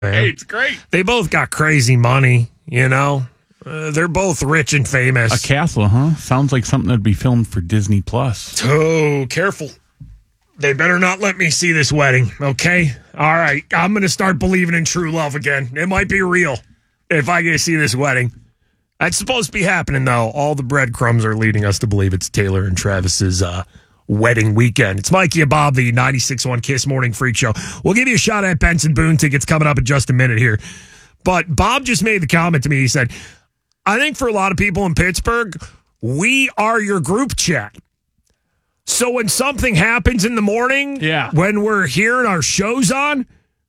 Hey, it's great. They both got crazy money, you know. They're both rich and famous. A castle, huh? Sounds like something that'd be filmed for Disney Plus. Oh, careful. They better not let me see this wedding, okay? All right, I'm going to start believing in true love again. It might be real if I get to see this wedding. That's supposed to be happening, though. All the breadcrumbs are leading us to believe it's Taylor and Travis's wedding weekend. It's Mikey and Bob, the 96.1 Kiss Morning Freak Show. We'll give you a shot at Benson Boone tickets coming up in just a minute here. But Bob just made the comment to me. He said, I think for a lot of people in Pittsburgh, we are your group chat. So when something happens in the morning, when we're hearing our shows on,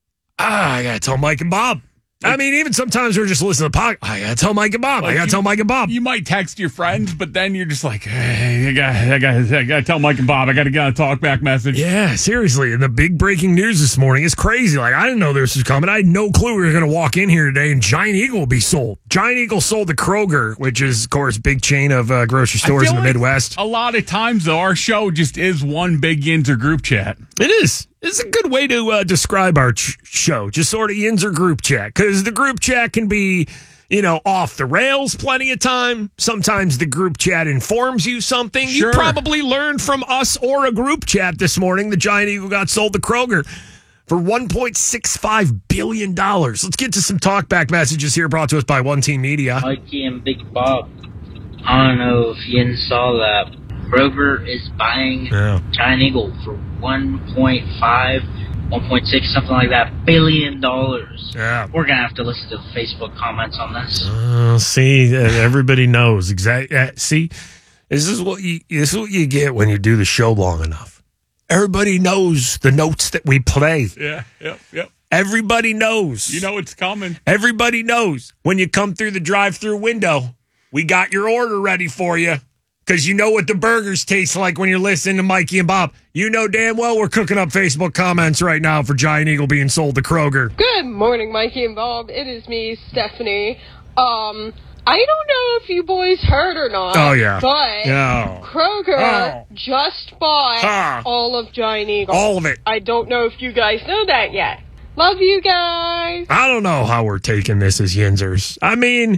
I got to tell Mike and Bob. I mean, even sometimes we're just listening to the podcast. I got to tell Mike and Bob. I got to tell Mike and Bob. You might text your friends, but then you're just like, hey, I got to tell Mike and Bob. I got to get a talk back message. Yeah, seriously. And the big breaking news this morning is crazy. Like, I didn't know this was coming. I had no clue we were going to walk in here today and Giant Eagle will be sold. Giant Eagle sold to Kroger, which is, of course, big chain of grocery stores in the Midwest. A lot of times, though, our show just is one big Yinzer group chat. It is. It's a good way to describe our show, just sort of Yinzer group chat, because the group chat can be, off the rails plenty of time. Sometimes the group chat informs you something. Sure. You probably learned from us or a group chat this morning. The Giant Eagle got sold to Kroger for $1.65 billion. Let's get to some talkback messages here brought to us by One Team Media. Mikey and Big Bob. I don't know if you saw that. Kroger is buying Giant Eagle for 1.6, something like that, $billion. Yeah. We're going to have to listen to the Facebook comments on this. See, everybody knows exactly. See, this is what you get when you do the show long enough. Everybody knows the notes that we play. Yeah, yep. Everybody knows. You know it's coming. Everybody knows when you come through the drive-through window, we got your order ready for you. Because you know what the burgers taste like when you're listening to Mikey and Bob. You know damn well we're cooking up Facebook comments right now for Giant Eagle being sold to Kroger. Good morning, Mikey and Bob. It is me, Stephanie. I don't know if you boys heard or not. Oh, yeah. But Kroger just bought all of Giant Eagle. All of it. I don't know if you guys know that yet. Love you guys. I don't know how we're taking this as Yinzers. I mean,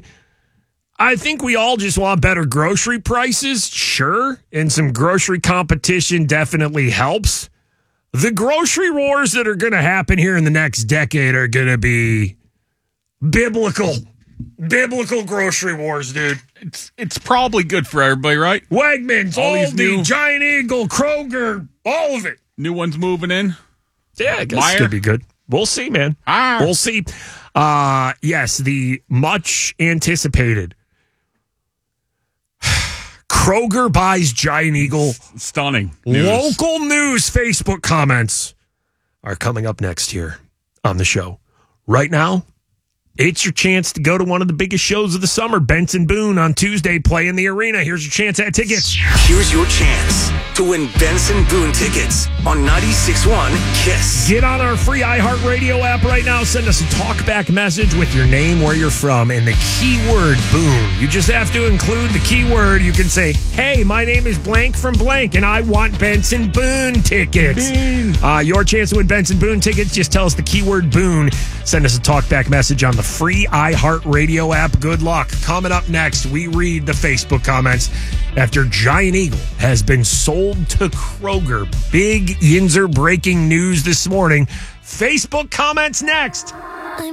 I think we all just want better grocery prices, sure, and some grocery competition definitely helps. The grocery wars that are going to happen here in the next decade are going to be biblical grocery wars, dude. It's probably good for everybody, right? Wegmans, Aldi, Giant Eagle, Kroger, all of it. New ones moving in. Yeah, I guess it could be good. We'll see, man. We'll see. Yes, the much anticipated Kroger buys Giant Eagle. Stunning news. Local news Facebook comments are coming up next here on the show. Right now, it's your chance to go to one of the biggest shows of the summer, Benson Boone, on Tuesday, play in the arena. Here's your chance at tickets. Here's your chance to win Benson Boone tickets on 96.1 KISS. Get on our free iHeartRadio app right now. Send us a talkback message with your name, where you're from, and the keyword Boone. You just have to include the keyword. You can say, hey, my name is blank from blank, and I want Benson Boone tickets. Your chance to win Benson Boone tickets, just tell us the keyword Boone. Send us a talkback message on the free iHeartRadio app. Good luck. Coming up next, we read the Facebook comments after Giant Eagle has been sold to Kroger. Big Yinzer breaking news this morning. Facebook comments next.